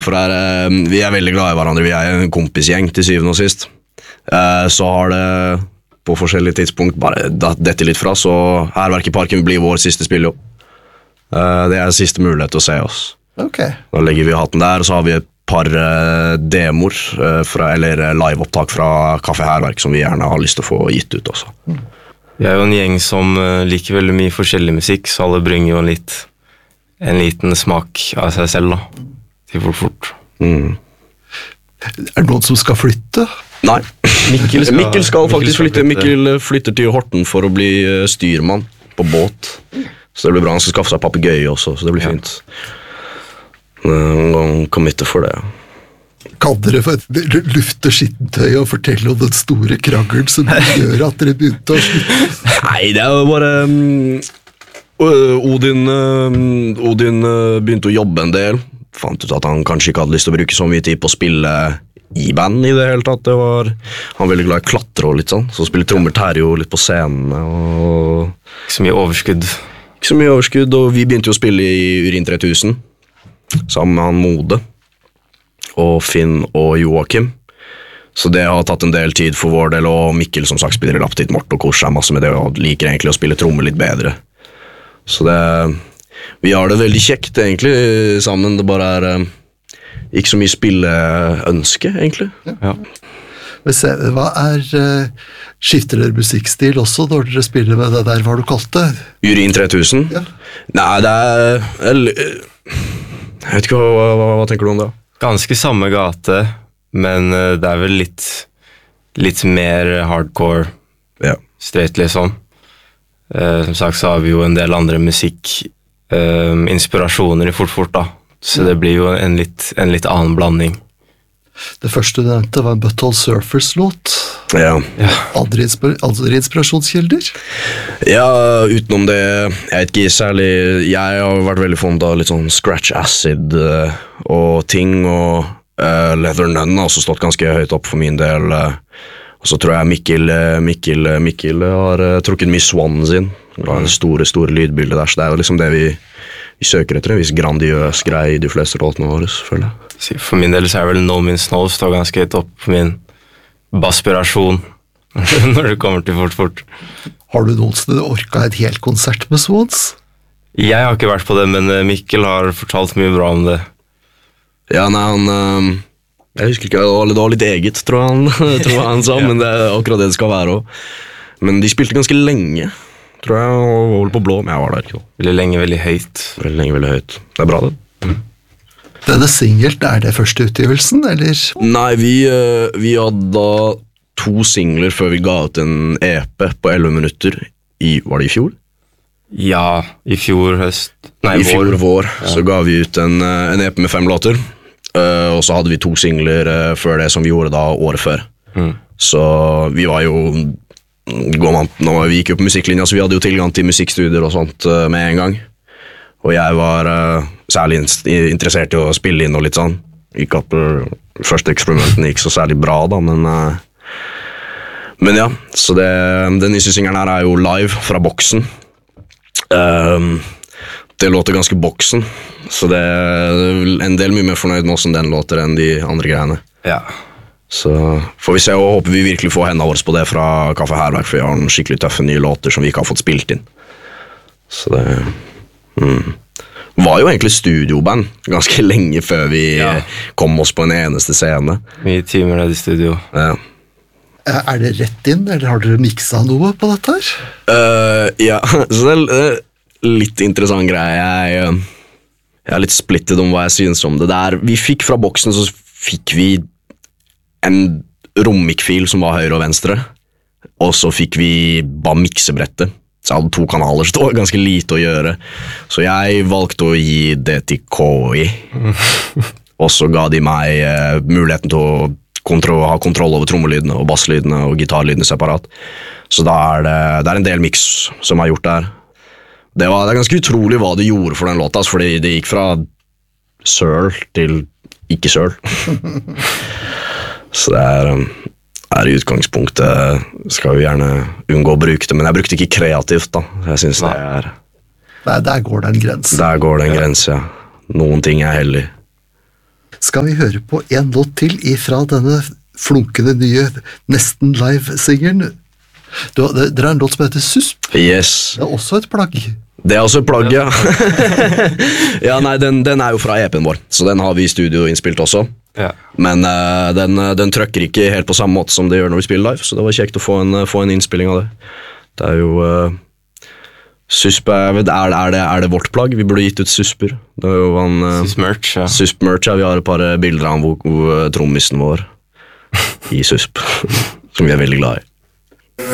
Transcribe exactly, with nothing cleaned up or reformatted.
For her, eh, vi er veldig glade i hverandre, vi er en kompisgjeng til syvende og sist. Eh, så har det på forskjellige tidspunkt bare dette litt fra, så Hærverk i Parken blir vår siste spillejobb. Eh, det er siste mulighet til å se oss. Ok. Da legger vi hatten der, og så har vi et par uh, demoer uh, fra, eller liveopptak fra Kaffe Hærverk som vi gjerne har lyst til å få gitt ut også. Mm. Vi er jo en gjeng som uh, liker veldig mye forskjellig musikk, så alle bringer jo en, litt, en liten smak av seg selv da, til fort fort. Mm. Er det noen som skal flytte? Nei, Mikkel skal, Mikkel skal faktisk Mikkel skal flytte. Mikkel flytter til Horten for å bli styrmann på båt. Så det blir bra, han skal skaffe seg papegøye også, så det blir fint. Noen gang committe for det. Kan dere lufte skittentøy og fortelle om den store krangelen som gjør at dere begynte å slutte? Nei, det er jo bare um, Odin, um, Odin uh, begynte å jobbe en del. Fant ut at han kanskje ikke hadde lyst til å bruke så mye tid på å spille i band i det hele tatt. Det var, han var veldig glad i å klatre og litt sånn, så spille trommer Terjo litt på scenene. Og ikke så mye overskudd. Ikke så mye overskudd, og vi begynte jo å spille i Urin tre tusen. Sammen med han Mode og Finn og Joakim. Så det har tatt en del tid for vår del, og Mikkel som sagt spiller Laptit Mort og koser seg masse med det, og liker egentlig å spille trommer litt bedre. Så det, vi har det veldig kjekt egentlig sammen, det bare er ikke så mye spilleønske egentlig. Ja. Hva er, skifter dere musikkstil også når dere spiller med det der, hva har du kalt det? Urin tre tusen? Ja. Nei, det er... Eller, jeg vet ikke, hva, hva, hva tenker du om det? Ganske samme gate, men det er vel litt, litt mer hardcore, ja. Straight liksom. Uh, som sagt så har vi jo en del andre musikk, uh, inspirasjoner i fort fort da, så det blir jo en litt, en litt annen blanding. Det første du nevnte var en Butthole Surfers-låt. Ja. Ja. Andre, inspir andre inspirasjonskilder? Ja, utenom det, jeg vet ikke særlig, jeg har vært veldig fond av litt sånn Scratch Acid uh, og ting, og uh, Leather Nun har også stått ganske høyt opp for min del. Uh, og så tror jeg Mikkel, Mikkel, Mikkel har uh, trukket mye Swan sin, det var en store, store lydbilde der, så det er jo liksom det vi, vi søker etter, en viss grandiøs greie i de fleste låtene våre, selvfølgelig. For min del så er vel No Means No står ganske høyt opp på min baspirasjon når det kommer til fort fort. Har du noen sted orket et helt konsert med Swans? Jeg har ikke vært på det, men Mikkel har fortalt mye bra om det. Ja, nei, han... Jeg husker ikke, det var litt eget, tror jeg han, tror jeg han sa, ja. Men det er akkurat det det skal være også. Men de spilte ganske lenge, tror jeg, og holdt på blå, men jeg var der ikke. Veldig lenge, veldig høyt. Veldig lenge, veldig høyt. Det er bra det. Mm. Denne singelt, er det første utgivelsen, eller? Nei, vi, vi hadde to singler før vi ga ut en E P på elleve minutter i, var det i fjor? Ja, i fjor høst. Nei, I vår. fjor vår, ja. Så ga vi ut en, en E P med fem låter, uh, og så hadde vi to singler uh, før det som vi gjorde da året før. Mm. Så vi var jo, går man, når vi gikk jo på musikklinja, så vi hadde jo tilgang til musikkstudier og sånt uh, med en gang. Og jeg var uh, særlig interessert i å spille inn og litt sånn. Ikke at uh, første eksperimenten gikk så særlig bra da, men... Uh, men ja, så det, den nyeste singeren her er jo live fra boksen. Uh, det låter ganske boksen, så det er en del mye mer fornøyd med hvordan den låter enn de andre greiene. Ja. Så får vi se, og håper vi virkelig får hendene våre på det fra Kaffe Hærverk, for vi har en skikkelig tøffe nye låter som vi ikke har fått spilt inn. Så det... Mm. Var jo egentlig studioband ganske lenge før vi ja. kom oss på en eneste scene. Mye timer nede i studio. Ja. Er det rett inn, eller har dere mikset noe på dette her? Uh, ja, så det er litt interessant greie. Jeg, jeg er litt splittet om hva jeg synes om det der. Vi fikk fra boksen, så fikk vi en rommikfil som var høyre og venstre, og så fikk vi bare miksebrettet. Så jeg hadde to kanaler, så det var ganske lite å gjøre. Så jeg valgte å gi det til K I. Og så ga de meg uh, muligheten til å kontro ha kontroll over trommelydene og basslydene og gitarlydene separat. Så da er det, det er en del mix som er gjort der. Det, var, det er ganske utrolig hva det gjorde for den låta, fordi det gikk fra søl til ikke søl. Så det er... Um, er i utgangspunktet, skal vi gjerne unngå å bruke det, men jeg brukte ikke kreativt da, jeg synes det er... Nei, der går det en grense. Der går det en grense, ja. Noen ting er hellig. skal vi høre på en låt til ifra denne flunkende nye nesten live-singeren. Du, det, det er en låt som heter Susp. Yes. Det er også et plagg. Det er også et plagg, ja. ja, nei, den, den er jo fra E P-en vår, så den har vi i studio innspilt også. Ja. Men uh, den, den trøkker ikke helt på samme måte som det gjør når vi spiller live, så det var kjekt å få en, få en innspilling av det. Det er jo... Uh, Susp, er, er, det, er det vårt plagg? Vi burde gitt ut Susper. Det er jo han... Uh, Susp-merch, ja. Susp-merch, ja. Vi har et par bilder av hvor, hvor trommisen vår i Susp, som vi er veldig glad i.